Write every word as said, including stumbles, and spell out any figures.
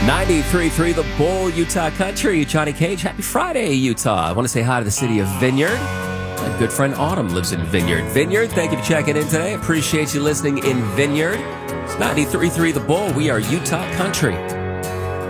ninety-three point three The Bull, Utah Country. Johnny Cage, happy Friday, Utah. I want to say hi to the city of Vineyard. My good friend Autumn lives in Vineyard. Vineyard, thank you for checking in today. Appreciate you listening in Vineyard. It's ninety-three point three The Bull. We are Utah Country.